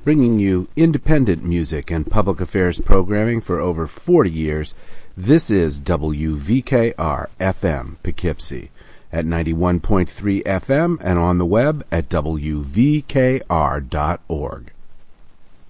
Bringing you independent music and public affairs programming for over 40 years, this is WVKR-FM Poughkeepsie at 91.3 FM and on the web at wvkr.org.